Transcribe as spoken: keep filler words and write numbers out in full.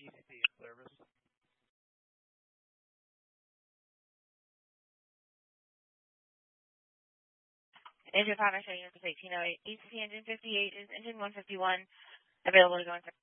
G C C service. Engine five, I show you eighteen oh eight. E C C engine fifty-eight is engine one fifty-one, available to go into